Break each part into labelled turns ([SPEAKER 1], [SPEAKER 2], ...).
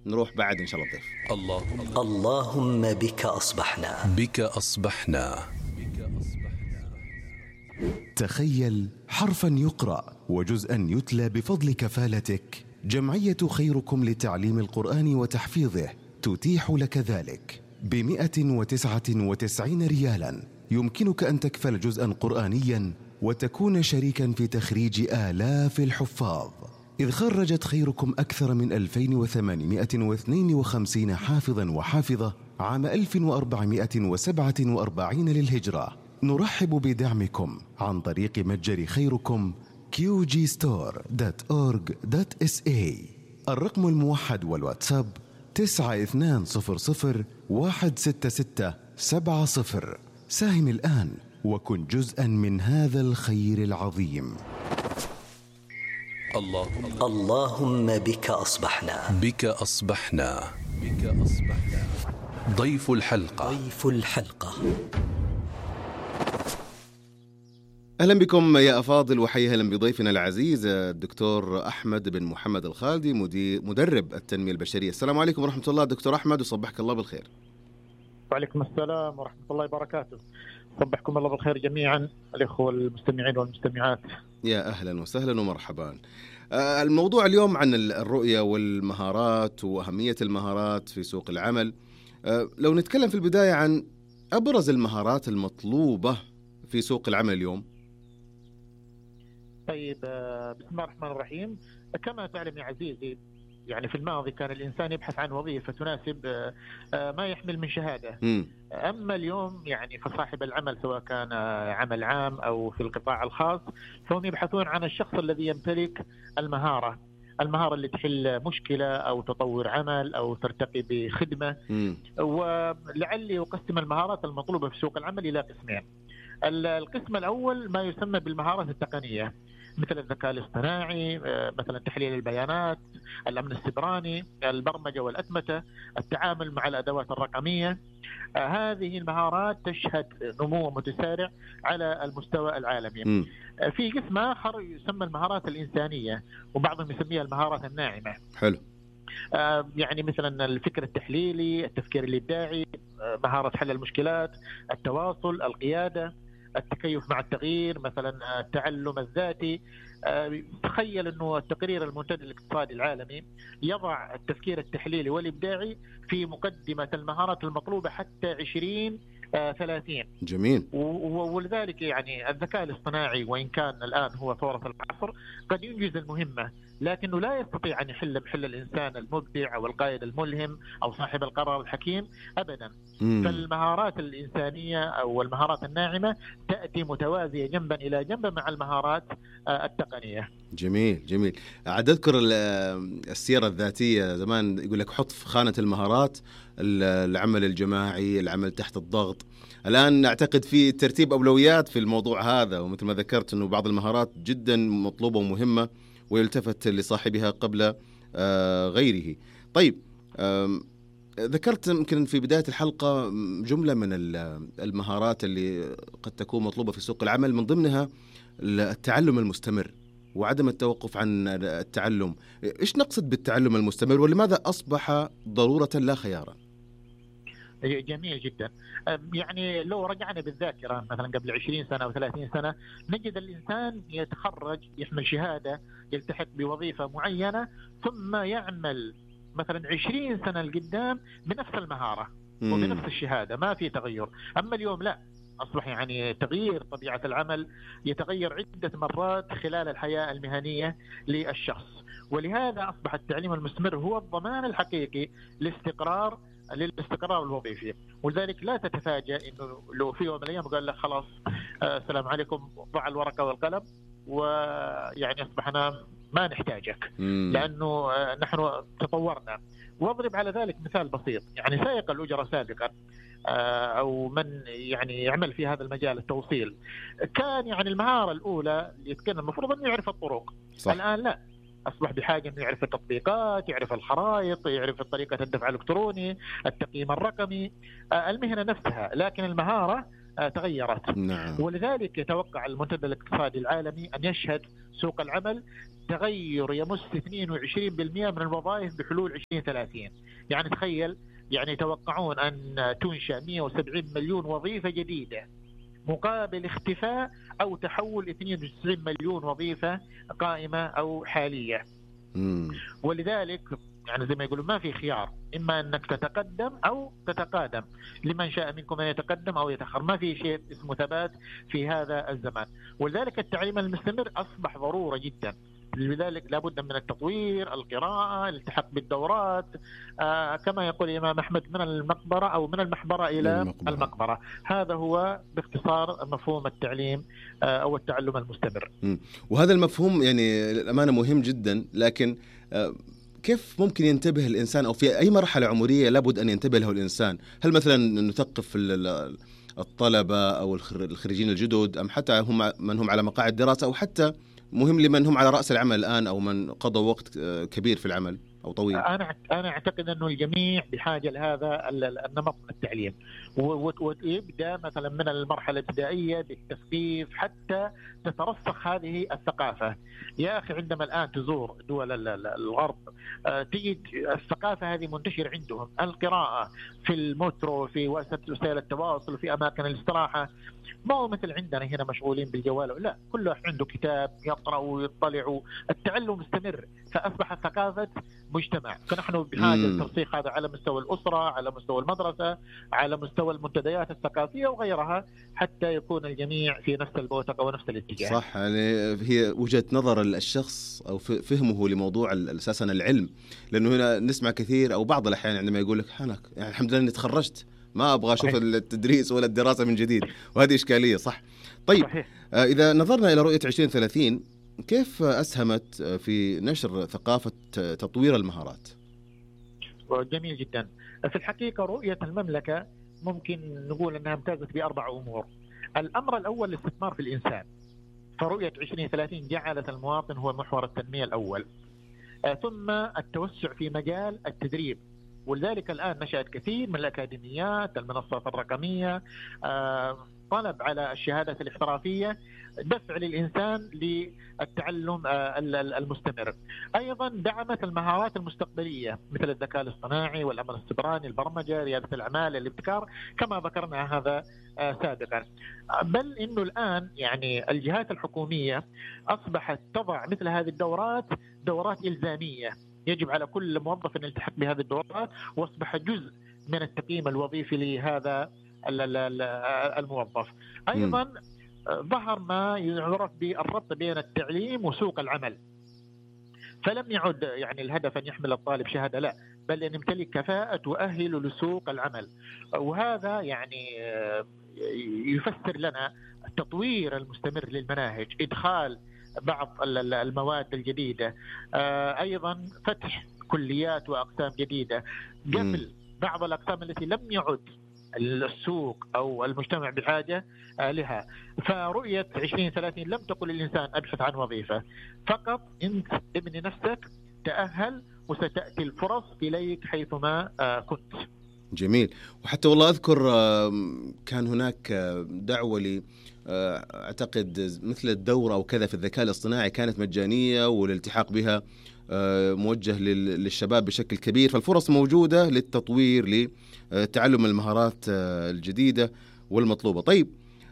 [SPEAKER 1] نروح بعد إن شاء الله الضيف.
[SPEAKER 2] اللهم بك أصبحنا.
[SPEAKER 3] تخيل حرفا يقرأ وجزءا يتلى بفضل كفالتك. جمعية خيركم لتعليم القرآن وتحفيظه تتيح لك ذلك ب199 ريالا. يمكنك أن تكفل جزءا قرآنيا وتكون شريكا في تخريج آلاف الحفاظ، إذ خرجت خيركم أكثر من 2852 حافظا وحافظة عام 1447 للهجرة. نرحب بدعمكم عن طريق متجر خيركم qgstore.org.sa. الرقم الموحد والواتساب 9200166770. ساهم الآن وكن جزءا من هذا الخير العظيم.
[SPEAKER 2] اللهم بك أصبحنا.
[SPEAKER 4] ضيف الحلقة.
[SPEAKER 1] أهلا بكم يا أفاضل، وحيا أهلا بضيفنا العزيز الدكتور أحمد بن محمد الخالدي، مدرب التنمية البشرية. السلام عليكم ورحمة الله دكتور أحمد، وصبحك الله بالخير.
[SPEAKER 5] وعليكم السلام ورحمة الله وبركاته. صبحكم الله بالخير جميعا الإخوة المستمعين والمستمعات.
[SPEAKER 1] يا أهلا وسهلا ومرحبا. الموضوع اليوم عن الرؤية والمهارات وأهمية المهارات في سوق العمل. لو نتكلم في البداية عن أبرز المهارات المطلوبة في سوق العمل اليوم.
[SPEAKER 5] طيب، بسم الله الرحمن الرحيم. كما تعلم يا عزيزي، يعني في الماضي كان الإنسان يبحث عن وظيفة تناسب ما يحمل من شهادة. أما اليوم يعني فصاحب العمل سواء كان عمل عام أو في القطاع الخاص، فهم يبحثون عن الشخص الذي يمتلك المهارة اللي تحل مشكلة أو تطور عمل أو ترتقي بخدمة. ولعلي أقسم المهارات المطلوبة في سوق العمل إلى قسمين. القسم الأول ما يسمى بالمهارات التقنية، مثل الذكاء الاصطناعي، مثلا تحليل البيانات، الأمن السيبراني، البرمجة والأتمتة، التعامل مع الأدوات الرقمية. هذه المهارات تشهد نمو متسارع على المستوى العالمي. في قسم آخر يسمى المهارات الإنسانية، وبعضهم يسميها المهارات الناعمة.
[SPEAKER 1] حلو.
[SPEAKER 5] يعني مثلا الفكر التحليلي، التفكير الإبداعي، مهارة حل المشكلات، التواصل، القيادة، التكيف مع التغيير، مثلا التعلم الذاتي. تخيل أنه التقرير المنتدى الاقتصادي العالمي يضع التفكير التحليلي والإبداعي في مقدمة المهارات المطلوبة حتى 2030.
[SPEAKER 1] جميل.
[SPEAKER 5] ولذلك يعني الذكاء الاصطناعي وإن كان الآن هو ثورة العصر قد ينجز المهمة، لكنه لا يستطيع أن يحل محل الإنسان المبدع أو القائد الملهم أو صاحب القرار الحكيم أبدا. فالمهارات الإنسانية أو المهارات الناعمة تأتي متوازية جنبا إلى جنب مع المهارات التقنية.
[SPEAKER 1] جميل. عاد أذكر السيرة الذاتية زمان يقول لك حط في خانة المهارات العمل الجماعي، العمل تحت الضغط. الآن أعتقد في ترتيب أولويات في الموضوع هذا، ومثل ما ذكرت أنه بعض المهارات جدا مطلوبة ومهمة ويلتفت لصاحبها قبل غيره. طيب، ذكرت يمكن في بداية الحلقة جملة من المهارات اللي قد تكون مطلوبة في سوق العمل، من ضمنها التعلم المستمر وعدم التوقف عن التعلم. إيش نقصد بالتعلم المستمر، ولماذا أصبح ضرورة لا خيارا؟
[SPEAKER 5] جميل جدا. يعني لو رجعنا بالذاكرة مثلا قبل 20 سنة أو 30 سنة، نجد الإنسان يتخرج، يحمل شهادة، يلتحق بوظيفة معينة، ثم يعمل مثلا 20 سنة لقدام بنفس المهارة وبنفس الشهادة، ما في تغير. أما اليوم لا، أصبح يعني تغيير طبيعة العمل يتغير عدة مرات خلال الحياة المهنية للشخص. ولهذا أصبح التعليم المستمر هو الضمان الحقيقي للاستقرار الوظيفي. ولذلك لا تتفاجأ إنه لو في يوم من الأيام قال لك خلاص السلام عليكم، ضع الورقة والقلم، ويعني أصبحنا ما نحتاجك لأنه نحن تطورنا. واضرب على ذلك مثال بسيط. يعني سائق الأجرة سابقا أو من يعني يعمل في هذا المجال التوصيل، كان يعني المهارة الأولى اللي يتقن المفروض أنه يعرف الطرق. صح. الآن لا، أصبح بحاجة أنه يعرف التطبيقات، يعرف الخرائط، يعرف طريقة الدفع الإلكتروني، التقييم الرقمي، المهنة نفسها. لكن المهارة تغيرت.
[SPEAKER 1] نعم.
[SPEAKER 5] ولذلك يتوقع المنتدى الاقتصادي العالمي أن يشهد سوق العمل تغير يمس 22% من الوظائف بحلول 2030. يعني تخيل، يعني يتوقعون أن تنشأ 170 مليون وظيفة جديدة مقابل اختفاء أو تحول 92 مليون وظيفة قائمة أو حالية. ولذلك يعني زي ما يقولون ما في خيار، إما أنك تتقدم أو تتقادم، لمن شاء منكم أن يتقدم أو يتأخر، ما في شيء اسمه ثبات في هذا الزمان. ولذلك التعليم المستمر أصبح ضرورة جدا. لذلك لابد من التطوير، القراءة، الالتحاق بالدورات، كما يقول الإمام أحمد من المقبرة أو من المحبرة إلى المقبرة. هذا هو باختصار مفهوم التعليم أو التعلم المستمر.
[SPEAKER 1] وهذا المفهوم يعني الأمانة مهم جدا، لكن كيف ممكن ينتبه الإنسان، أو في أي مرحلة عمرية لابد أن ينتبه له الإنسان؟ هل مثلا نثقف الطلبة أو الخريجين الجدد، أم حتى هم من هم على مقاعد دراسة، أو حتى مهم لمن هم على رأس العمل الآن أو من قضوا وقت كبير في العمل أو طويل؟
[SPEAKER 5] أنا أعتقد أنه الجميع بحاجة لهذا النمط من التعليم، ويبدأ مثلا من المرحلة الابتدائية بالتثقيف حتى تترسخ هذه الثقافة. يا أخي عندما الآن تزور دول الغرب تجد الثقافة هذه منتشرة عندهم، القراءة في المترو، في وسائل التواصل، في أماكن الاستراحة. ما هو مثل عندنا هنا مشغولين بالجوال، لا، كل واحد عنده كتاب يقرأ ويطلع. التعلم مستمر، فأصبحت ثقافة مجتمع. فنحن بحاجة لترسيخ هذا على مستوى الأسرة، على مستوى المدرسة، على مستوى المنتديات الثقافية وغيرها، حتى يكون الجميع في نفس البوتقة ونفس الاتجاه.
[SPEAKER 1] صح، يعني هي وجهة نظر الشخص أو فهمه لموضوع أساسا العلم. لأنه هنا نسمع كثير أو بعض الأحيان عندما يقول لك يعني الحمد لله إني تخرجت، ما أبغى أشوف التدريس ولا الدراسة من جديد، وهذه إشكالية. صح. طيب صحيح. إذا نظرنا إلى رؤية 2030، كيف أسهمت في نشر ثقافة تطوير المهارات؟
[SPEAKER 5] جميل جدا. في الحقيقة رؤية المملكة ممكن نقول أنها امتازت بأربع أمور. الأمر الأول الاستثمار في الإنسان، فرؤية 2030 جعلت المواطن هو محور التنمية الأول. ثم التوسع في مجال التدريب، ولذلك الآن نشأت كثير من الأكاديميات، المنصات الرقمية، طلب على الشهادة الاحترافية، دفع للإنسان للتعلم المستمر. أيضا دعمت المهارات المستقبلية مثل الذكاء الاصطناعي والأمن السيبراني، البرمجة، ريادة الأعمال، الابتكار، كما ذكرنا هذا سابقا. بل إنه الآن يعني الجهات الحكومية أصبحت تضع مثل هذه الدورات دورات إلزامية، يجب على كل موظف أن يلتحق بهذه الدورات، واصبح جزء من التقييم الوظيفي لهذا الموظف. أيضا ظهر ما يعرف بالربط بين التعليم وسوق العمل، فلم يعد يعني الهدف أن يحمل الطالب شهادة، لا، بل أن يمتلك كفاءة تؤهل لسوق العمل. وهذا يعني يفسر لنا التطوير المستمر للمناهج، إدخال بعض المواد الجديدة، أيضا فتح كليات وأقسام جديدة، قبل بعض الأقسام التي لم يعد السوق أو المجتمع بحاجة لها. فرؤية 2030 لم تقل للإنسان أبحث عن وظيفة، فقط أنت ابني نفسك، تأهل، وستأتي الفرص إليك حيثما كنت.
[SPEAKER 1] جميل. وحتى والله أذكر كان هناك دعوة لي أعتقد مثل الدورة أو كذا في الذكاء الاصطناعي، كانت مجانية والالتحاق بها موجه للشباب بشكل كبير، فالفرص موجودة للتطوير، لتعلم المهارات الجديدة والمطلوبة. طيب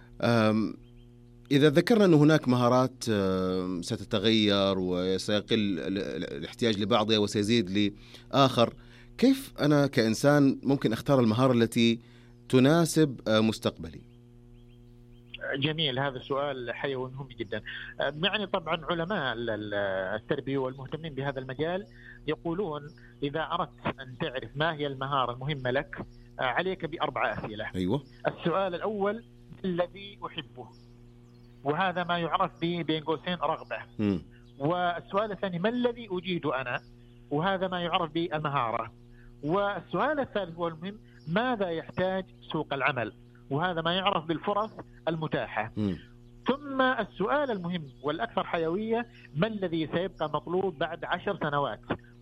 [SPEAKER 1] إذا ذكرنا أن هناك مهارات ستتغير وسيقل الاحتياج لبعضها وسيزيد لآخر، كيف أنا كإنسان ممكن أختار المهارة التي تناسب مستقبلي؟
[SPEAKER 5] جميل، هذا السؤال حيوي مهم جدا. يعني طبعا علماء التربية والمهتمين بهذا المجال يقولون إذا أردت أن تعرف ما هي المهارة المهمة لك، عليك بأربع أسئلة.
[SPEAKER 1] أيوة.
[SPEAKER 5] السؤال الأول الذي أحبه، وهذا ما يعرف بين قوسين رغبة. والسؤال الثاني ما الذي أجيد أنا، وهذا ما يعرف بالمهارة. والسؤال الثالث هو المهم، ماذا يحتاج سوق العمل، وهذا ما يعرف بالفرص المتاحة. ثم السؤال المهم والأكثر حيوية، ما الذي سيبقى مطلوب بعد 10 سنوات،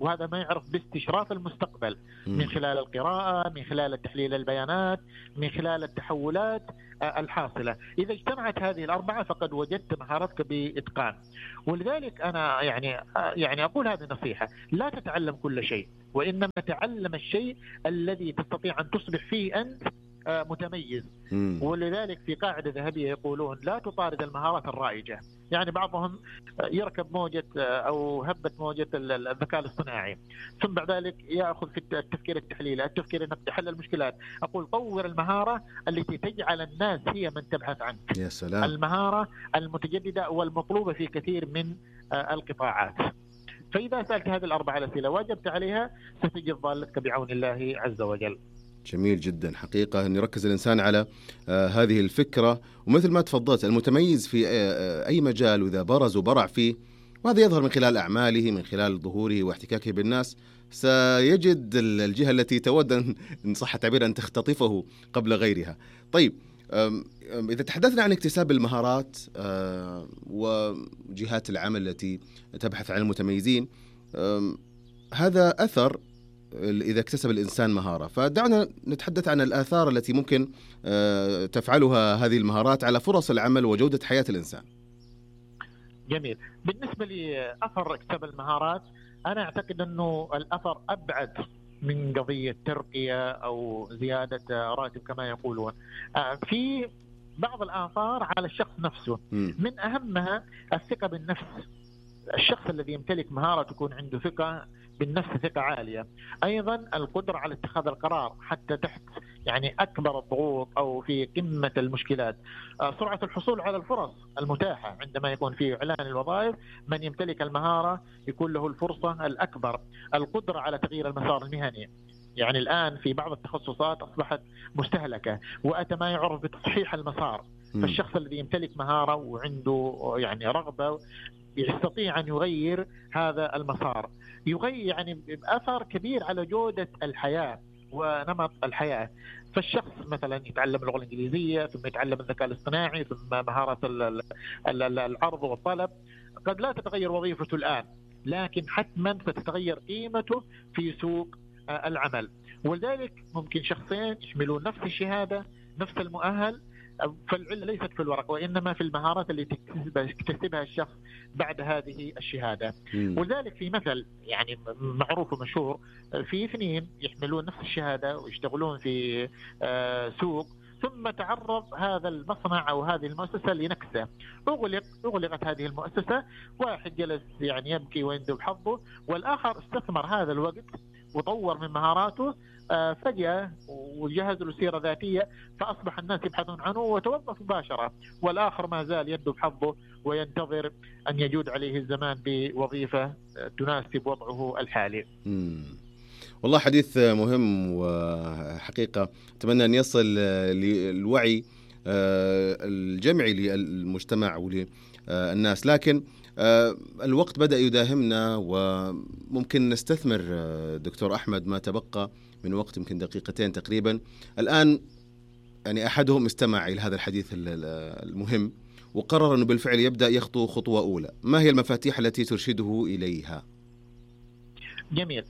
[SPEAKER 5] وهذا ما يعرف باستشراف المستقبل من خلال القراءة، من خلال تحليل البيانات، من خلال التحولات الحاصلة. إذا اجتمعت هذه الأربعة فقد وجدت مهارتك بإتقان. ولذلك أنا يعني أقول هذه النصيحة: لا تتعلم كل شيء، وإنما تعلم الشيء الذي تستطيع أن تصبح فيه أنت متميز. ولذلك في قاعدة ذهبية يقولون: لا تطارد المهارات الرائجة. يعني بعضهم يركب موجة أو هبة موجة الذكاء الاصطناعي، ثم بعد ذلك يأخذ في التفكير التحليلي، التفكير أنك تحل المشكلات. أقول: طور المهارة التي تجعل الناس هي من تبحث عنك.
[SPEAKER 1] يا سلام.
[SPEAKER 5] المهارة المتجددة والمطلوبة في كثير من القطاعات. فإذا سألت هذه الأربعة الأسئلة واجبت عليها ستجد ضالتك بعون الله عز وجل.
[SPEAKER 1] جميل جدا. حقيقة أن يركز الإنسان على هذه الفكرة، ومثل ما تفضلت المتميز في أي مجال وإذا برز وبرع فيه، وهذا يظهر من خلال أعماله، من خلال ظهوره واحتكاكه بالناس، سيجد الجهة التي تود إن صح التعبير أن تختطفه قبل غيرها. طيب، إذا تحدثنا عن اكتساب المهارات وجهات العمل التي تبحث عن المتميزين، هذا أثر إذا اكتسب الإنسان مهارة، فدعنا نتحدث عن الآثار التي ممكن تفعلها هذه المهارات على فرص العمل وجودة حياة الإنسان.
[SPEAKER 5] جميل. بالنسبة لأثر اكتساب المهارات، أنا أعتقد أنه الأثر أبعد من قضية ترقية أو زيادة راتب كما يقولون. في بعض الآثار على الشخص نفسه، من أهمها الثقة بالنفس. الشخص الذي يمتلك مهارة تكون عنده ثقة بالنفس، ثقة عالية. أيضا القدرة على اتخاذ القرار حتى تحت يعني أكبر الضغوط أو في قمة المشكلات. سرعة الحصول على الفرص المتاحة عندما يكون في إعلان الوظائف، من يمتلك المهارة يكون له الفرصة الأكبر. القدرة على تغيير المسار المهني، يعني الآن في بعض التخصصات أصبحت مستهلكة وأتى ما يعرف بتصحيح المسار. فالشخص الذي يمتلك مهارة وعنده يعني رغبة يستطيع أن يغير هذا المسار، يغير يعني بأثر كبير على جودة الحياة ونمط الحياة. فالشخص مثلا يتعلم اللغة الإنجليزية، ثم يتعلم الذكاء الاصطناعي، ثم مهارة العرض والطلب. قد لا تتغير وظيفته الآن، لكن حتما ستتغير قيمته في سوق العمل. ولذلك ممكن شخصين يحملون نفس الشهادة، نفس المؤهل، فالعلة ليست في الورق وإنما في المهارات اللي تكتسبها الشخص بعد هذه الشهادة. ولذلك في مثل يعني معروف ومشهور، في اثنين يحملون نفس الشهادة ويشتغلون في سوق، ثم تعرض هذا المصنع أو هذه المؤسسة لنكسة، أغلقت هذه المؤسسة. واحد جلس يعني يبكي ويندب حظه، والآخر استثمر هذا الوقت وطور من مهاراته، فجأة وجهز له سيرة ذاتية، فأصبح الناس يبحثون عنه وتوظف مباشرة. والآخر ما زال يندب حظه وينتظر أن يجود عليه الزمان بوظيفة تناسب وضعه الحالي.
[SPEAKER 1] والله حديث مهم، وحقيقة أتمنى أن يصل للوعي الجمعي للمجتمع وللناس. لكن الوقت بدأ يداهمنا، وممكن نستثمر دكتور أحمد ما تبقى من وقت، يمكن دقيقتين تقريبا الآن. يعني أحدهم استمع إلى هذا الحديث المهم وقرر أنه بالفعل يبدأ يخطو خطوة أولى. ما هي المفاتيح التي ترشده إليها؟
[SPEAKER 5] جميل.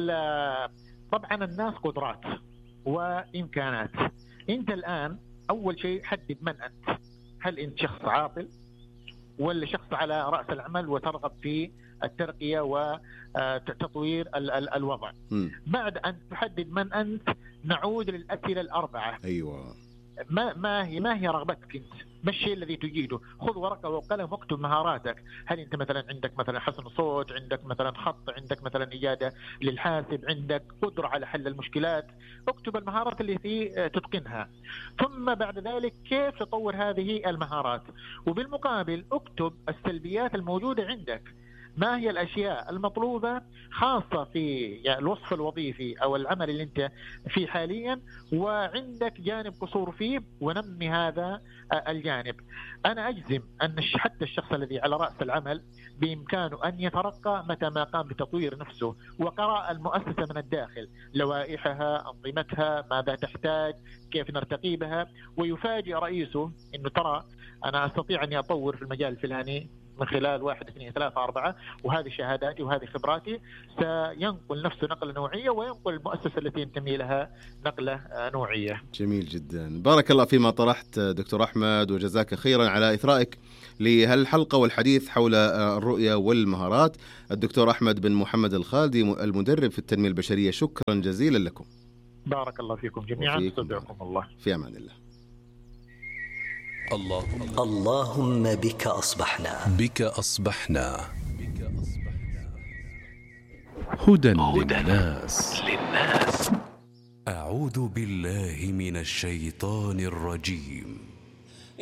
[SPEAKER 5] طبعا الناس قدرات وإمكانات. أنت الآن أول شيء حدد من أنت. هل أنت شخص عاطل ولا شخص على رأس العمل وترغب في الترقية وتطوير الوضع؟ بعد أن تحدد من أنت نعود للأسئلة الأربعة.
[SPEAKER 1] أيوة.
[SPEAKER 5] ما هي رغبتك أنت؟ ما الشيء الذي تجيده؟ خذ ورقة وقلم واكتب مهاراتك. هل أنت مثلا عندك مثلا حسن صوت، عندك مثلا خط، عندك مثلا إجادة للحاسب، عندك قدرة على حل المشكلات؟ اكتب المهارات اللي في تتقنها، ثم بعد ذلك كيف تطور هذه المهارات. وبالمقابل اكتب السلبيات الموجودة عندك. ما هي الأشياء المطلوبة خاصة في يعني الوصف الوظيفي أو العمل اللي أنت فيه حاليا وعندك جانب قصور فيه، ونمي هذا الجانب. أنا أجزم أن حتى الشخص الذي على رأس العمل بإمكانه أن يترقى متى ما قام بتطوير نفسه وقرأ المؤسسة من الداخل، لوائحها، أنظمتها، ماذا تحتاج، كيف نرتقي بها، ويفاجئ رئيسه أنه ترى أنا أستطيع أن أطور في المجال الفلاني من خلال 1 2 3 4 وهذه شهاداتي وهذه خبراتي، سينقل نفسه نقلة نوعية وينقل المؤسسة التي ينتمي لها نقلة نوعية.
[SPEAKER 1] جميل جدا، بارك الله فيما طرحت دكتور أحمد، وجزاك خيرا على إثرائك لهالحلقة والحديث حول الرؤية والمهارات. الدكتور أحمد بن محمد الخالدي المدرب في التنمية البشرية، شكرا جزيلا لكم.
[SPEAKER 5] بارك الله فيكم جميعا، استودعكم الله.
[SPEAKER 1] في أمان الله.
[SPEAKER 2] اللهم بك أصبحنا،
[SPEAKER 4] بك أصبحنا هدى للناس. أعوذ بالله من الشيطان الرجيم.